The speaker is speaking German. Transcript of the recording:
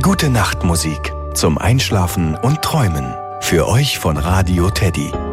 Gute Nacht Musik zum Einschlafen und Träumen. Für euch von Radio Teddy.